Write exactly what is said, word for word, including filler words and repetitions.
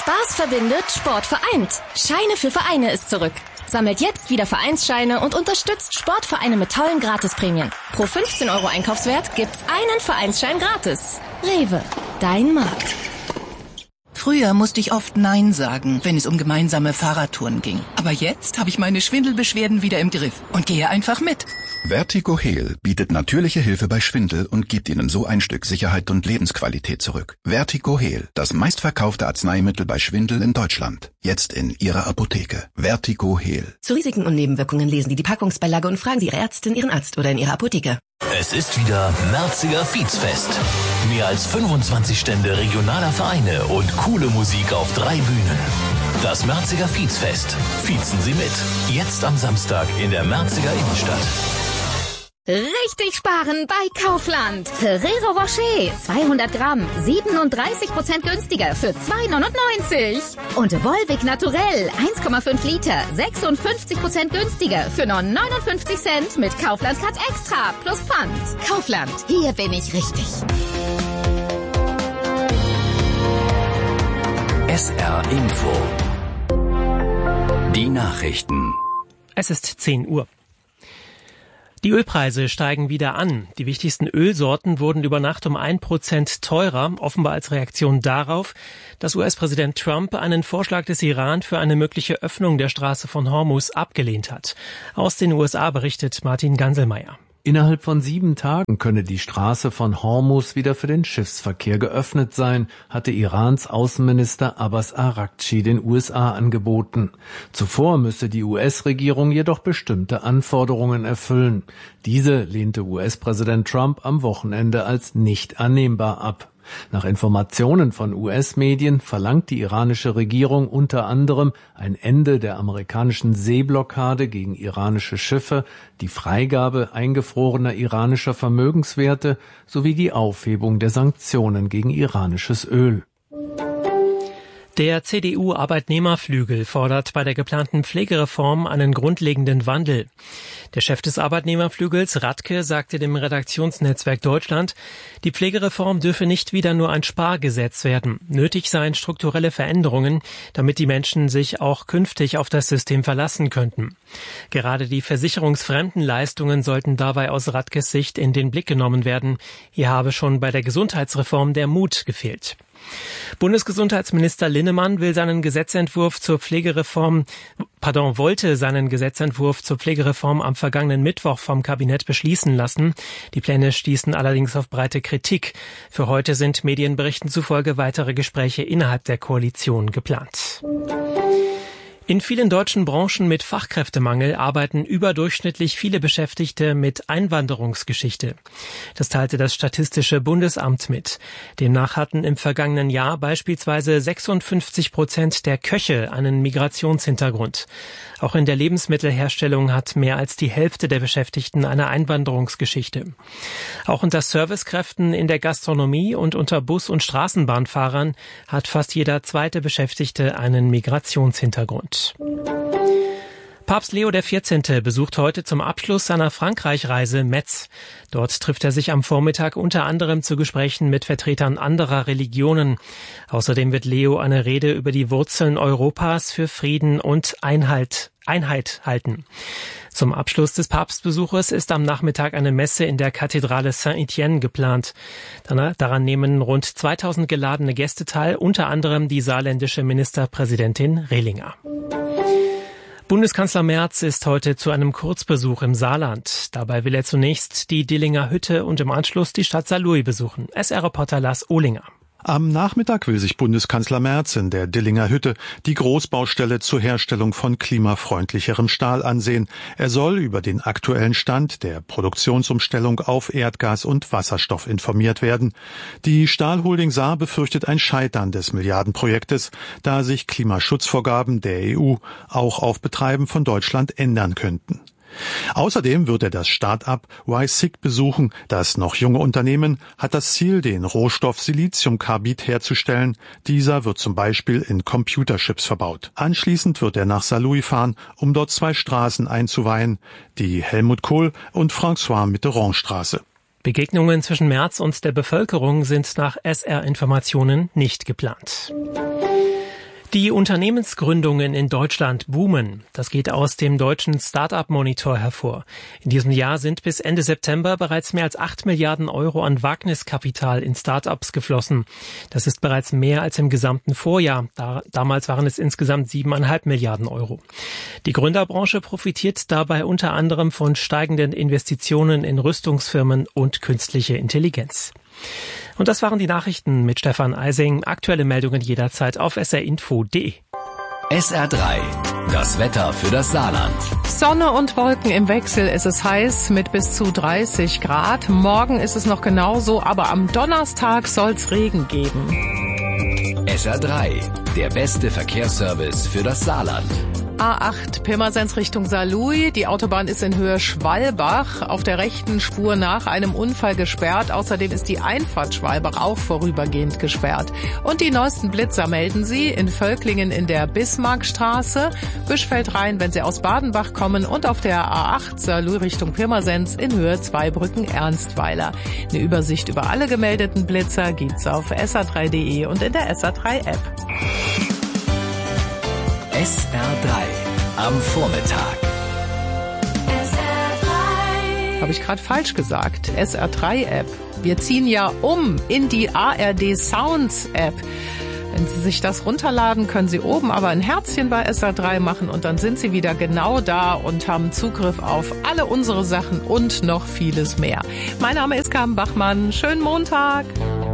Spaß verbindet, Sport vereint. Scheine für Vereine ist zurück. Sammelt jetzt wieder Vereinsscheine und unterstützt Sportvereine mit tollen Gratisprämien. Pro fünfzehn Euro Einkaufswert gibt's einen Vereinsschein gratis. Rewe, dein Markt. Früher musste ich oft Nein sagen, wenn es um gemeinsame Fahrradtouren ging. Aber jetzt habe ich meine Schwindelbeschwerden wieder im Griff und gehe einfach mit. Vertigo Heal bietet natürliche Hilfe bei Schwindel und gibt Ihnen so ein Stück Sicherheit und Lebensqualität zurück. Vertigo Heal, das meistverkaufte Arzneimittel bei Schwindel in Deutschland. Jetzt in Ihrer Apotheke. Vertigo Heal. Zu Risiken und Nebenwirkungen lesen Sie die Packungsbeilage und fragen Sie Ihre Ärztin, Ihren Arzt oder in Ihrer Apotheke. Es ist wieder Märziger Fietsfest. Mehr als fünfundzwanzig Stände regionaler Vereine und coole Musik auf drei Bühnen. Das Märziger Fietsfest. Fiezen Sie mit. Jetzt am Samstag in der Märziger Innenstadt. Richtig sparen bei Kaufland. Ferrero Rocher, zweihundert Gramm, siebenunddreißig Prozent günstiger für zwei neunundneunzig. Und Volvic Naturell, eins Komma fünf Liter, sechsundfünfzig Prozent günstiger für nur neunundfünfzig Cent mit Kaufland Cut Extra plus Pfand. Kaufland, hier bin ich richtig. S R Info. Die Nachrichten. Es ist zehn Uhr. Die Ölpreise steigen wieder an. Die wichtigsten Ölsorten wurden über Nacht um ein Prozent teurer, offenbar als Reaktion darauf, dass U S-Präsident Trump einen Vorschlag des Iran für eine mögliche Öffnung der Straße von Hormuz abgelehnt hat. Aus den U S A berichtet Martin Ganselmeier. Innerhalb von sieben Tagen könne die Straße von Hormuz wieder für den Schiffsverkehr geöffnet sein, hatte Irans Außenminister Abbas Araghchi den U S A angeboten. Zuvor müsse die U S-Regierung jedoch bestimmte Anforderungen erfüllen. Diese lehnte U S-Präsident Trump am Wochenende als nicht annehmbar ab. Nach Informationen von U S-Medien verlangt die iranische Regierung unter anderem ein Ende der amerikanischen Seeblockade gegen iranische Schiffe, die Freigabe eingefrorener iranischer Vermögenswerte sowie die Aufhebung der Sanktionen gegen iranisches Öl. Der C D U-Arbeitnehmerflügel fordert bei der geplanten Pflegereform einen grundlegenden Wandel. Der Chef des Arbeitnehmerflügels, Radke, sagte dem Redaktionsnetzwerk Deutschland, die Pflegereform dürfe nicht wieder nur ein Spargesetz werden. Nötig seien strukturelle Veränderungen, damit die Menschen sich auch künftig auf das System verlassen könnten. Gerade die versicherungsfremden Leistungen sollten dabei aus Radkes Sicht in den Blick genommen werden. Hier habe schon bei der Gesundheitsreform der Mut gefehlt. Bundesgesundheitsminister Linnemann will seinen Gesetzentwurf zur Pflegereform, pardon, wollte seinen Gesetzentwurf zur Pflegereform am vergangenen Mittwoch vom Kabinett beschließen lassen. Die Pläne stießen allerdings auf breite Kritik. Für heute sind Medienberichten zufolge weitere Gespräche innerhalb der Koalition geplant. In vielen deutschen Branchen mit Fachkräftemangel arbeiten überdurchschnittlich viele Beschäftigte mit Einwanderungsgeschichte. Das teilte das Statistische Bundesamt mit. Demnach hatten im vergangenen Jahr beispielsweise sechsundfünfzig Prozent der Köche einen Migrationshintergrund. Auch in der Lebensmittelherstellung hat mehr als die Hälfte der Beschäftigten eine Einwanderungsgeschichte. Auch unter Servicekräften in der Gastronomie und unter Bus- und Straßenbahnfahrern hat fast jeder zweite Beschäftigte einen Migrationshintergrund. Papst Leo der vierzehnte besucht heute zum Abschluss seiner Frankreich-Reise Metz. Dort trifft er sich am Vormittag unter anderem zu Gesprächen mit Vertretern anderer Religionen. Außerdem wird Leo eine Rede über die Wurzeln Europas für Frieden und Einheit, Einheit halten. Zum Abschluss des Papstbesuches ist am Nachmittag eine Messe in der Kathedrale Saint-Étienne geplant. Daran nehmen rund zweitausend geladene Gäste teil, unter anderem die saarländische Ministerpräsidentin Rehlinger. Bundeskanzler Merz ist heute zu einem Kurzbesuch im Saarland. Dabei will er zunächst die Dillinger Hütte und im Anschluss die Stadt Saarlouis besuchen. S R-Reporter Lars Ohlinger. Am Nachmittag will sich Bundeskanzler Merz in der Dillinger Hütte die Großbaustelle zur Herstellung von klimafreundlicherem Stahl ansehen. Er soll über den aktuellen Stand der Produktionsumstellung auf Erdgas und Wasserstoff informiert werden. Die Stahlholding Saar befürchtet ein Scheitern des Milliardenprojektes, da sich Klimaschutzvorgaben der E U auch auf Betreiben von Deutschland ändern könnten. Außerdem wird er das Start-up Y S I C besuchen. Das noch junge Unternehmen hat das Ziel, den Rohstoff Siliziumkarbid herzustellen. Dieser wird zum Beispiel in Computerchips verbaut. Anschließend wird er nach Saarlouis fahren, um dort zwei Straßen einzuweihen, die Helmut Kohl und François Mitterrand Straße. Begegnungen zwischen Merz und der Bevölkerung sind nach S R-Informationen nicht geplant. Die Unternehmensgründungen in Deutschland boomen. Das geht aus dem deutschen Start-up-Monitor hervor. In diesem Jahr sind bis Ende September bereits mehr als acht Milliarden Euro an Wagniskapital in Start-ups geflossen. Das ist bereits mehr als im gesamten Vorjahr. Da, damals waren es insgesamt siebeneinhalb Milliarden Euro. Die Gründerbranche profitiert dabei unter anderem von steigenden Investitionen in Rüstungsfirmen und künstliche Intelligenz. Und das waren die Nachrichten mit Stefan Eising. Aktuelle Meldungen jederzeit auf s r info punkt d e. S R drei. Das Wetter für das Saarland. Sonne und Wolken im Wechsel. Es ist heiß mit bis zu dreißig Grad. Morgen ist es noch genauso, aber am Donnerstag soll's Regen geben. S R drei. Der beste Verkehrsservice für das Saarland. A acht Pirmasens Richtung Saarlouis. Die Autobahn ist in Höhe Schwalbach auf der rechten Spur nach einem Unfall gesperrt. Außerdem ist die Einfahrt Schwalbach auch vorübergehend gesperrt. Und die neuesten Blitzer melden Sie in Völklingen in der Bismarckstraße, Büschfeldrain, wenn Sie aus Badenbach kommen, und auf der A acht Saarlouis Richtung Pirmasens in Höhe Zweibrücken Ernstweiler. Eine Übersicht über alle gemeldeten Blitzer gibt's auf s r drei punkt d e und in der S R drei App. S R drei am Vormittag. Habe ich gerade falsch gesagt. S R drei App. Wir ziehen ja um in die A R D Sounds App. Wenn Sie sich das runterladen, können Sie oben aber ein Herzchen bei S R drei machen und dann sind Sie wieder genau da und haben Zugriff auf alle unsere Sachen und noch vieles mehr. Mein Name ist Carmen Bachmann. Schönen Montag.